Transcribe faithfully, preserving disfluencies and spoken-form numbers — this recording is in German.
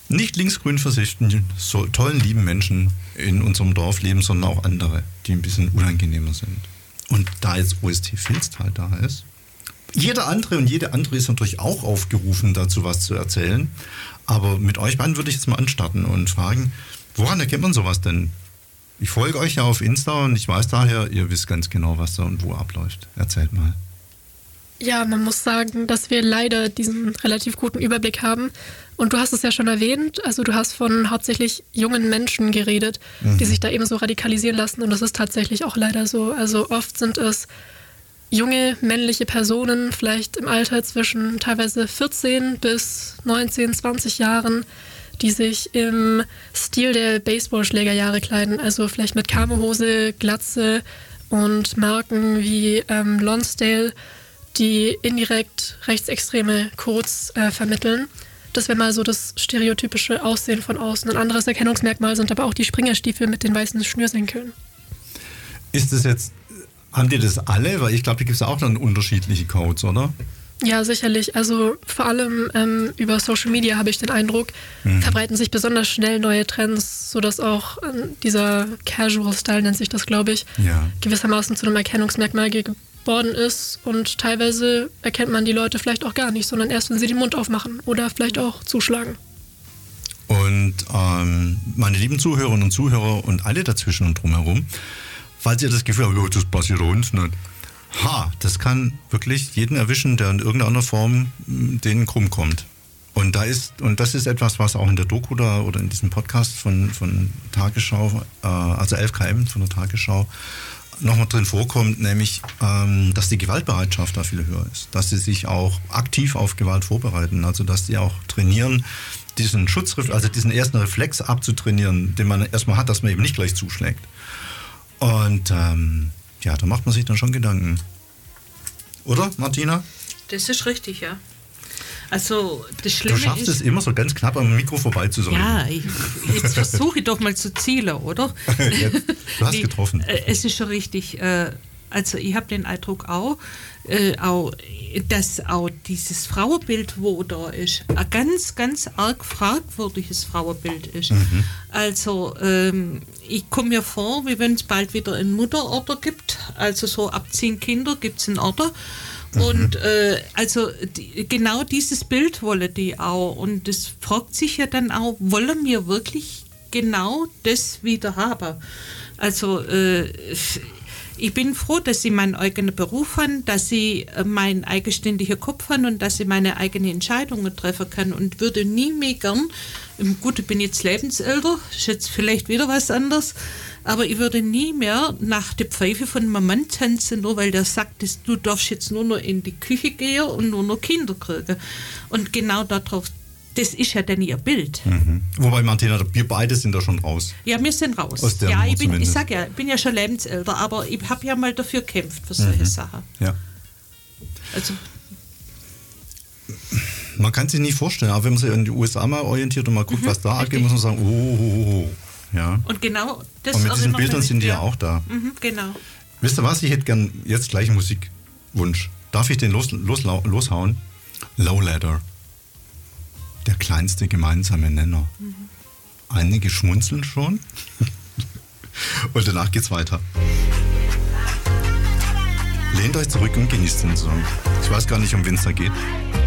nicht linksgrün versifften, so tollen, lieben Menschen in unserem Dorf leben, sondern auch andere, die ein bisschen unangenehmer sind. Und da jetzt O S T Filzt halt da ist, jeder andere und jede andere ist natürlich auch aufgerufen, dazu was zu erzählen. Aber mit euch beiden würde ich jetzt mal anstarten und fragen, woran erkennt man sowas denn? Ich folge euch ja auf Insta und ich weiß daher, ihr wisst ganz genau, was da und wo abläuft. Erzählt mal. Ja, man muss sagen, dass wir leider diesen relativ guten Überblick haben. Und du hast es ja schon erwähnt, also du hast von hauptsächlich jungen Menschen geredet, mhm. die sich da eben so radikalisieren lassen. Und das ist tatsächlich auch leider so. Also oft sind es junge männliche Personen, vielleicht im Alter zwischen teilweise vierzehn bis neunzehn, zwanzig Jahren, die sich im Stil der Baseballschlägerjahre kleiden. Also vielleicht mit Kamohose, Glatze und Marken wie ähm, Lonsdale, die indirekt rechtsextreme Codes äh, vermitteln. Das wäre mal so das stereotypische Aussehen von außen. Ein anderes Erkennungsmerkmal sind aber auch die Springerstiefel mit den weißen Schnürsenkeln. Ist das jetzt, haben die das alle? Weil ich glaube, da gibt es auch dann unterschiedliche Codes, oder? Ja, sicherlich. Also vor allem ähm, über Social Media habe ich den Eindruck, mhm. verbreiten sich besonders schnell neue Trends, sodass auch ähm, dieser Casual Style, nennt sich das, glaube ich, ja. gewissermaßen zu einem Erkennungsmerkmal ge- worden ist und teilweise erkennt man die Leute vielleicht auch gar nicht, sondern erst, wenn sie den Mund aufmachen oder vielleicht auch zuschlagen. Und ähm, meine lieben Zuhörerinnen und Zuhörer und alle dazwischen und drumherum, falls ihr das Gefühl habt, oh, das passiert uns nicht, ha, das kann wirklich jeden erwischen, der in irgendeiner Form denen krumm kommt. Und da ist, und das ist etwas, was auch in der Doku da oder in diesem Podcast von, von Tagesschau, äh, also elf K M von der Tagesschau, nochmal drin vorkommt, nämlich, ähm, dass die Gewaltbereitschaft da viel höher ist. Dass sie sich auch aktiv auf Gewalt vorbereiten. Also, dass sie auch trainieren, diesen Schutzreflex, also diesen ersten Reflex abzutrainieren, den man erstmal hat, dass man eben nicht gleich zuschlägt. Und ähm, ja, da macht man sich dann schon Gedanken. Oder, Martina? Das ist richtig, ja. Also, das Schlimme ist... Du schaffst ist, es immer so ganz knapp am Mikro vorbeizusäumen. Ja, ich, jetzt versuche ich doch mal zu zielen, oder? Jetzt, du hast nee, getroffen. Es ist schon richtig. Also, ich habe den Eindruck auch, auch, dass auch dieses Frauenbild, wo da ist, ein ganz, ganz arg fragwürdiges Frauenbild ist. Mhm. Also, ähm, ich komme mir vor, wie wenn es bald wieder einen Mutterorder gibt. Also, so ab zehn Kinder gibt es einen Order. Und äh, also die, genau dieses Bild wollen die auch. Und das fragt sich ja dann auch, wollen wir wirklich genau das wieder haben? Also äh, ich bin froh, dass ich meinen eigenen Beruf habe, dass ich meinen eigenständigen Kopf habe und dass ich meine eigenen Entscheidungen treffen kann und würde nie mehr gern, gut, ich bin jetzt lebensälter, ist jetzt vielleicht wieder was anderes, aber ich würde nie mehr nach der Pfeife von meinem Mann tanzen, nur weil der sagt, dass du darfst jetzt nur noch in die Küche gehen und nur noch Kinder kriegen. Und genau darauf, das ist ja dann ihr Bild. Mhm. Wobei, Martina, wir beide sind da schon raus. Ja, wir sind raus. Aus der ja, Nummer ich, bin, ich zumindest. sag ja, ich bin ja schon lebensälter, aber ich habe ja mal dafür gekämpft für solche mhm. Sachen. Ja. Also man kann sich nicht vorstellen, aber wenn man sich in die U S A mal orientiert und mal guckt, mhm, was da abgeht, muss man sagen, oh, oh, oh. Ja. Und genau das. Und mit diesen Bildern sind die ja ja auch da. Mhm, genau. Wisst ihr was? Ich hätte gern jetzt gleich einen Musikwunsch. Darf ich den los, los, loshauen? Lowladder. Der kleinste gemeinsame Nenner. Mhm. Einige schmunzeln schon. Und danach geht's weiter. Lehnt euch zurück und genießt den Song. Ich weiß gar nicht, um wen es da geht.